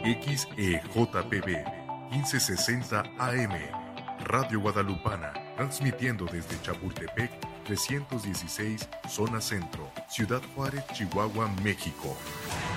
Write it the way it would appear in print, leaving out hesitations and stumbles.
XEJPB 1560 AM, Radio Guadalupana, transmitiendo desde Chapultepec 316, zona centro, Ciudad Juárez, Chihuahua, México.